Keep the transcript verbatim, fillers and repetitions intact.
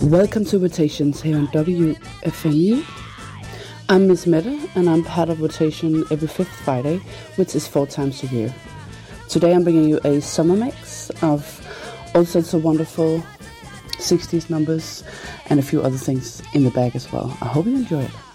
Welcome to Rotations here on W F M U. I'm Miss Meta, and I'm part of Rotation every fifth Friday, which is four times a year. Today I'm bringing you a summer mix of all sorts of wonderful sixties numbers and a few other things in the bag as well. I hope you enjoy it.